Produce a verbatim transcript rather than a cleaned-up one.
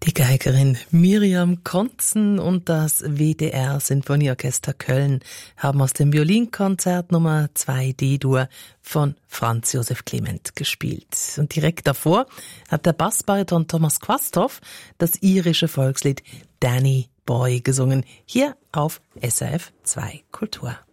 Die Geigerin Miriam Konzen und das W D R Sinfonieorchester Köln haben aus dem Violinkonzert Nummer zwei D-Dur von Franz Josef Clement gespielt. Und direkt davor hat der Bassbariton Thomas Quasthoff das irische Volkslied Danny Boy gesungen, hier auf S R F zwei Kultur.